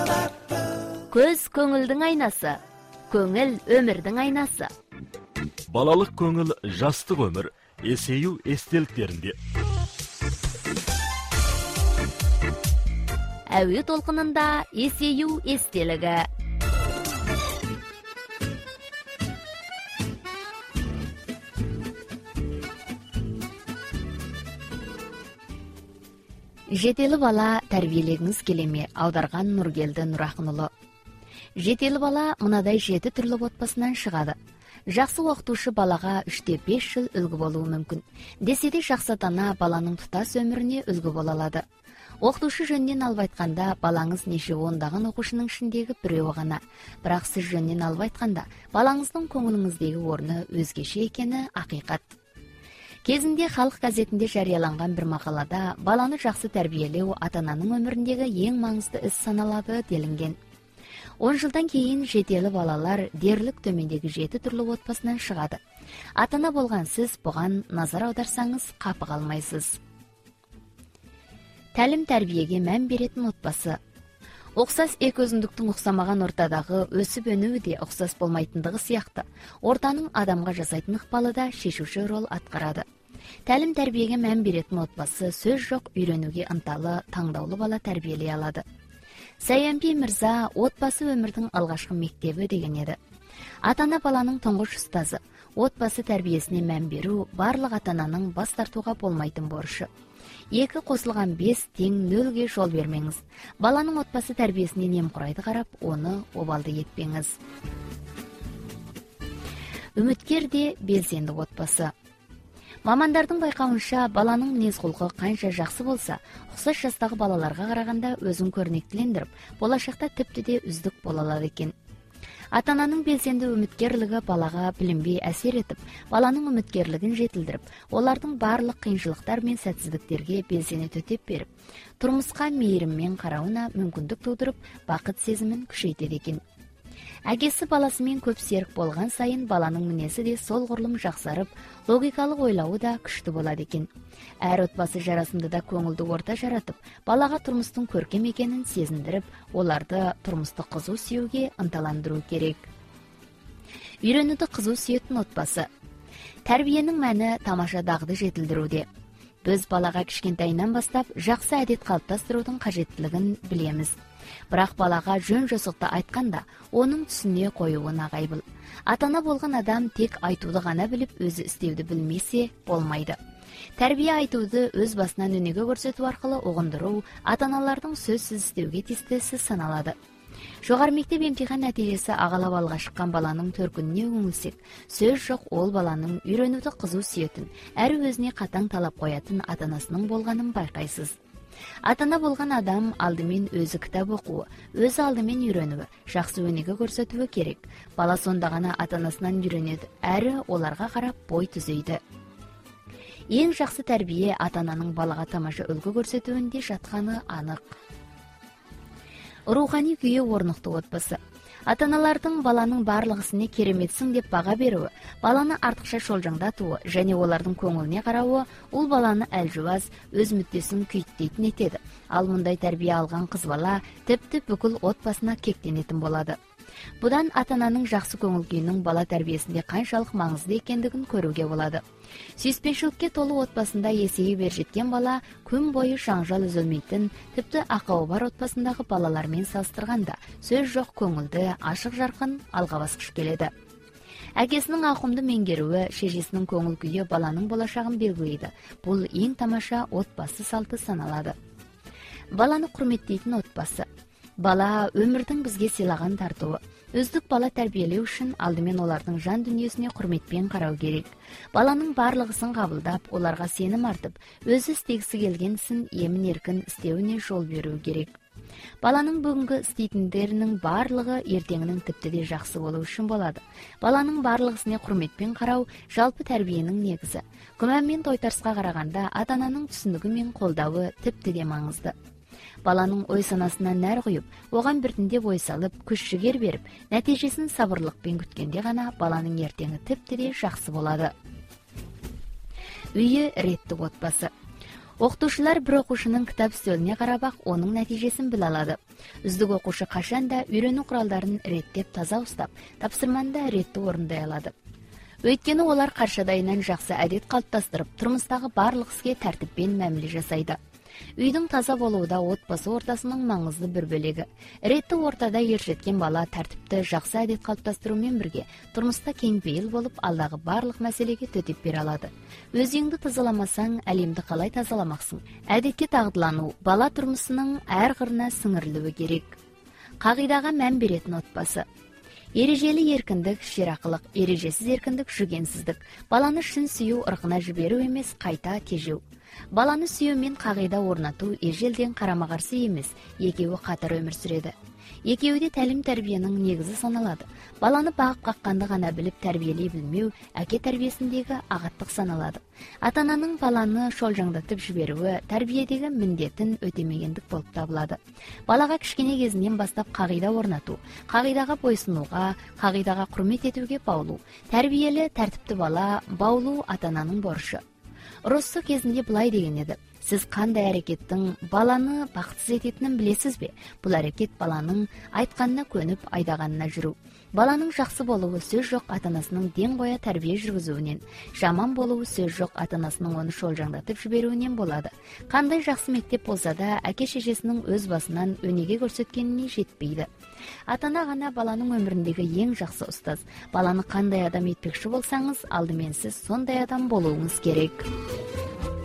Көз көңілдің айнасы, көңіл өмірдің айнасы. Балалық көңіл жастық өмір, есею естеліктерінде. Әуе толқынында есею естелігі. Жетелі бала тәрбиелегіңіз келеме, аударған Нұргелді Нұрақынұлы. Жетелі бала мынадай 7 түрлі отбасынан шығады. Жақсы оқытушы балаға 3-5 жыл үлгі болуы мүмкін. Десе де жақсы ата-ана баланың тұтас өміріне үлгі бола алады. Оқытушы жөнінен алып айтқанда, балаңыз неше ондаған оқушының ішіндегі біреуі ғана. Бірақ сіз жөнінен алып айтқанда, балаңыздың көңіліңіздегі орны өзгеше екені ақиқат. Кезінде халық газетінде жарияланған бір мақалада баланы жақсы тәрбиелеу ата-ананың өміріндегі ең маңызды іс саналады делінген. 10 жылдан кейін жетелі балалар дерлік төмендегі 7 түрлі отбасынан шығады. Ата-ана болған сіз бұған назар аударсаңыз қапы қалмайсыз. Тәлім тәрбиеге мән беретін отбасы. Ұқсас екі өзіндіктің ұқсамаған ортадағы өсіп өнуі де ұқсас болмайтындығы сияқты, ортаның адамға жасайтын ықпалы да шешуші рол атқарады. Тәлім тәрбиеге мән беретін отбасы сөз жоқ үйренуге ынталы, таңдаулы бала тәрбиелей алады. Саянби Мырза отбасы өмірдің алғашқы мектебі деген еді. Ата-ана баланың тұңғыш ұстазы, отбасы тәрбиесіне мән беру барлық ата-ананың бас тартуға болмайтын борышы. 2 қосылған 5 тең 0-ге жол бермеңіз. Баланың отбасы тәрбиесіне немқұрайды қарап, оны обалды етпеңіз. Үміткер де белсенді отбасы. Мамандардың байқауынша, баланың мінез-құлқы қанша жақсы болса, ұқсас жастағы балаларға қарағанда өзін көрнектілендіріп, болашақта тіпті де үздік бола алады екен. Ата-ананың белсенді үміткерлігі балаға білінбей әсер етіп, баланың үміткерлігін жетілдіріп, олардың барлық қиыншылықтар мен сәтсіздіктерге белсене төтеп беріп, тұрмысқа мейіріммен қарауына мүмкіндік тудырып, бақыт сезімін күшейтеді екен. Әкесі баласымен көп серік болған сайын баланың мінезі де сол ғұрлым жақсарып, логикалық ойлауы да күшті болады екен. Әр отбасы жарасымды да көңілді орта жаратып, балаға тұрмыстың көркем екенін сезіндіріп, оларды тұрмысты қызу сүюге ынталандыру керек. Үйренуді қызу сүйетін отбасы. Тәрбиенің мәні тамаша дағды жетілдіруде. Біз балаға кішкентайынан бастап жақсы әдет қалыптастырудың қажеттілігін білеміз. Бірақ балаға жөн жосықты айтқанда, оның түсіне қоюын ағайбыл. Ата-ана болған адам тек айтуды ғана біліп, өзі істеуді білмесе болмайды. Тәрбие айтуды өз басынан өнеге көрсету арқылы ұғындыру, ата-аналардың сөзсіз істеуге тиістісі саналады. Жоғары мектеп емтихан нәтижесі ағалап алға шыққан баланың төркініне үңілсек, сөз жоқ ол баланың үйренуді қызу сүйетін, әрі өзіне қатаң талап қоятын ата-анасының болғанын байқайсыз. Ата-ана болған адам алдымен өзі кітап оқуы, өзі алдымен үйренуі, жақсы өнеге көрсетуі керек. Бала сонда ғана ата-анасынан үйренеді, әрі оларға қарап бой түзейді. Ең жақсы тәрбие ата-ананың балаға тамаша үлгі көрсетуінде жатқаны анық. Рухани күйі орнықты отбасы. Ата-аналардың баланың барлық ісіне кереметсің деп баға беруі, баланы артықша шолжаңдатуы және олардың көңіліне қарауы, ол баланы әлжуаз, өз мүддесін күйттейтін етеді. Ал мұндай тәрбие алған қыз бала тіпті бүкіл отбасына кектенетін болады. Бұдан ата-ананың жақсы көңіл күйінің бала тәрбиесінде қаншалық маңызды екендігін көруге болады. Сүйіспеншілікке толы отбасында есейе бер жеткен бала күн бойы жанжал үзілмейтін, тіпті ақауы бар отбасындағы балалармен салыстырғанда сөз жоқ көңілді, ашық жарқын алға басқыш келеді. Әкесінің ауқымды меңгеруі, шешесінің көңіл күйі баланың болашағын белгілейді. Бұл ең тамаша отбасы салты саналады. Баланы құрметтейтін отбасы. Бала өмірдің бізге сыйлаған тартуы. Үздік бала тәрбиелеу үшін алдымен олардың жан дүниесіне құрметпен қарау керек. Баланың барлығысын қабылдап, оларға сенім артып, өзі істегісі келген ісін емін-еркін істеуіне жол беру керек. Баланың бүгінгі істейтіндерінің барлығы ертеңінің тіпті де жақсы болу үшін болады. Баланың барлық ісіне құрметпен қарау жалпы тәрбиенің негізі. Күмәнмен тойтарысқа қарағанда ата-ананың түсінігі мен қолдауы тіпті де маңызды. Баланың ой санасынан нәр құйып, оған біртіндеп ой салып, күш-жігер беріп, нәтижесін сабырлықпен күткенде ғана баланың ертеңі тіпті де жақсы болады. Үйі ретті отбасы. Окутуучулар бир окуушунун китап стөлүнө карап ак онун натыйжесин биле алады. Үздүк окуучу качан да үйрөнүү куралдарын реттеп таза устап, тапшырманы да реттүү орундай алады. Өйткені олар каршадайынан жакшы адет калыптастырып, турмуштагы барлык иске тартиппен мамиле жасайды. Үйдүн таза болууда отбасы ортасынын маңызды бир бөлүгү. Реттүү ортада ээрчеткен бала тартипти жакшы адет калыптастыруу менен бирге турмушта кең пейил болуп, алдагы барлык маселеге төтөп бере алады. Өзүңдү тазаламасаң, әлемди калай тазаламаксың? Адетке тагдылануу бала турмушунун ар кырына сиңирилүү керек. Кагыйдага мән беретін отбасы. Эрежели эркиндик ширакылык, эрежесиз эркиндик жүгенсиздик. Баланы шын сүйүү ыркына жиберүү эмес, кайта тежөө. Баланы сүйүү менен кагыйда орнатуу эжелден карама-каршы эмес, экөөү катар өмүр сүрөдү. Экөөү да талим тарбиянын негизи саналады. Баланы багып какканды гана билип тарбиялей билмөө аке тарбиясиндеги агаттык саналады. Ата-ананын баланы шолжоңдотуп жиберүүү тарбиядеги миндетин өтөмөгөндүк болуп табылады. Балага кичине кезинен баштап кагыйда орнатуу, кагыйдага бойсунууга, кагыйдага курмет этүүгө баулуу. Тарбиялуу, тартиптүү бала баулуу ата-ананын борушу. Россо кезинде былай деген эди: сиз кандай аракеттин баланы бактысыз этетинин билесизби? Бул аракет баланын айтканына көнүп, айдаганына жүрүү. Баланын жакшы болуу сөз жок ата-анасынын ден коя тарбия жүргүзүүнөн, жаман болуу сөз жок ата-анасынын ону шолжоңдотуп жиберүүнөн болот. Кандай жакшы мектеп болсо да, аке-шешесинин өз басынан өнеге көрсөткенине жетпейди. Ата-ана гана баланын өмүрүндөгү эң жакшы устаз. Баланы кандай адам этпекчи болсаңыз, алдымен сиз сондай адам болууңуз керек.